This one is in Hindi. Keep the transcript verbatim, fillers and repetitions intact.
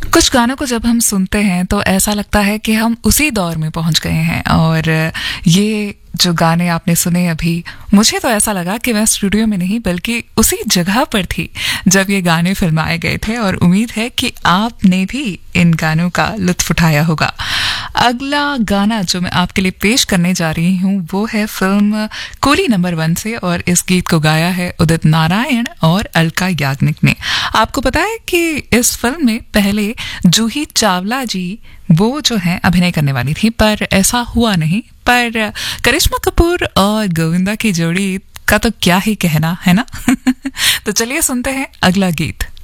कुछ गानों को जब हम सुनते हैं तो ऐसा लगता है कि हम उसी दौर में पहुंच गए हैं। और ये जो गाने आपने सुने अभी, मुझे तो ऐसा लगा कि मैं स्टूडियो में नहीं बल्कि उसी जगह पर थी जब ये गाने फिल्माए गए थे। और उम्मीद है कि आपने भी इन गानों का लुत्फ उठाया होगा। अगला गाना जो मैं आपके लिए पेश करने जा रही हूँ वो है फिल्म कूली नंबर वन से, और इस गीत को गाया है उदित नारायण और अलका याग्निक ने। आपको पता है कि इस फिल्म में पहले जूही चावला जी वो जो है अभिनय करने वाली थी, पर ऐसा हुआ नहीं। पर करिश्मा कपूर और गोविंदा की जोड़ी का तो क्या ही कहना है ना। तो चलिए सुनते हैं अगला गीत।